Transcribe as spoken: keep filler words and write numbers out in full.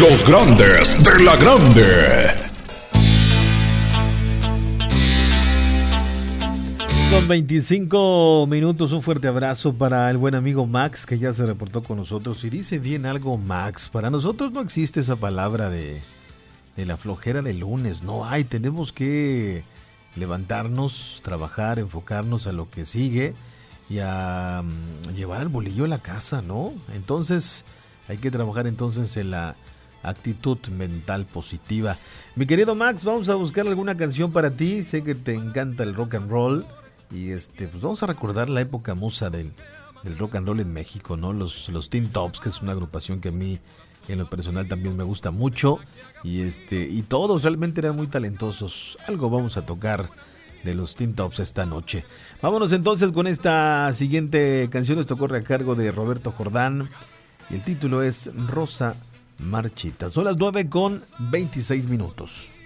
Los grandes de la grande. Con veinticinco minutos, un fuerte abrazo para el buen amigo Max, que ya se reportó con nosotros. Y dice bien algo Max, para nosotros no existe esa palabra de, de la flojera de lunes, no hay, tenemos que levantarnos, trabajar, enfocarnos a lo que sigue y a um, llevar el bolillo a la casa, ¿no? Entonces hay que trabajar entonces en la actitud mental positiva. Mi querido Max, vamos a buscar alguna canción para ti, sé que te encanta el rock and roll. Y este, pues vamos a recordar la época musa del, del rock and roll en México, ¿no? Los, los Teen Tops, que es una agrupación que a mí en lo personal también me gusta mucho. Y este, y todos realmente eran muy talentosos. Algo vamos a tocar de los Teen Tops esta noche. Vámonos entonces con esta siguiente canción. Esto corre a cargo de Roberto Jordán. Y el título es Rosa Marchita. Son las nueve con veintiséis minutos.